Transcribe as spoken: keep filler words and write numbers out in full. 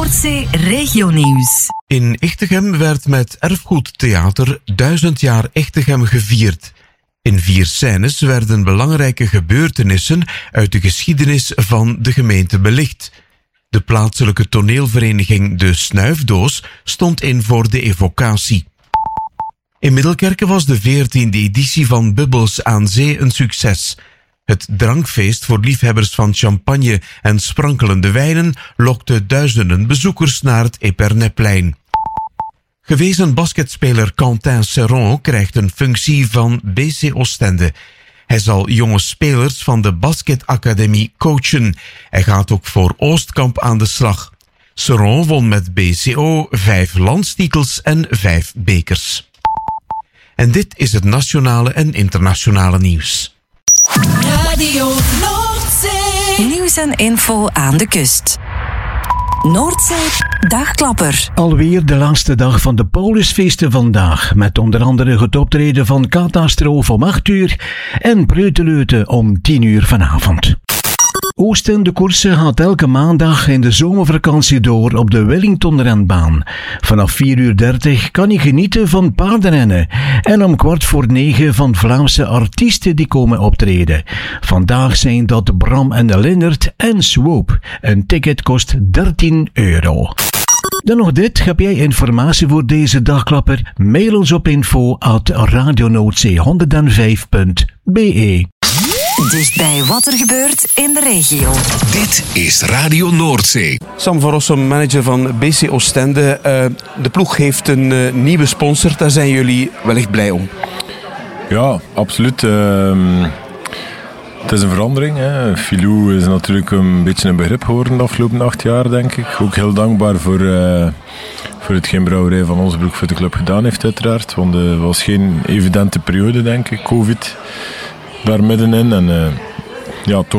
Noordzee Regionieuws. In Echtegem werd met Erfgoedtheater duizend jaar Echtegem gevierd. In vier scènes werden belangrijke gebeurtenissen uit de geschiedenis van de gemeente belicht. De plaatselijke toneelvereniging De Snuifdoos stond in voor de evocatie. In Middelkerke was de veertiende editie van Bubbels aan Zee een succes. Het drankfeest voor liefhebbers van champagne en sprankelende wijnen lokte duizenden bezoekers naar het Eperneplein. Gewezen basketspeler Quentin Serron krijgt een functie van B C Oostende. Hij zal jonge spelers van de basketacademie coachen. Hij gaat ook voor Oostkamp aan de slag. Serron won met B C O vijf landstitels en vijf bekers. En dit is het nationale en internationale nieuws. Radio Noordzee. Nieuws en info aan de kust. Noordzee Dagklapper. Alweer de laatste dag van de Paulusfeesten vandaag, met onder andere het optreden van Katastroof om acht uur en Breuteleute om tien uur vanavond. Oostende Koersen gaat elke maandag in de zomervakantie door op de Wellington-renbaan. Vanaf vier uur dertig kan je genieten van paardenrennen en om kwart voor negen van Vlaamse artiesten die komen optreden. Vandaag zijn dat Bram en de Lindert en Swoop. Een ticket kost dertien euro. Dan nog dit. Heb jij informatie voor deze dagklapper? Mail ons op info at radionoordzee honderdvijf punt b e. Dichtbij wat er gebeurt in de regio. Dit is Radio Noordzee. Sam van Rossum, manager van B C Oostende. Uh, de ploeg heeft een uh, nieuwe sponsor. Daar zijn jullie wellicht blij om. Ja, absoluut. Uh, het is een verandering. Hè. Filou is natuurlijk een beetje een begrip geworden de afgelopen acht jaar, denk ik. Ook heel dankbaar voor, uh, voor hetgeen Brouwerij van Osbroek voor de club gedaan heeft, uiteraard. Want het was geen evidente periode, denk ik. Covid daar middenin. En uh, ja, toch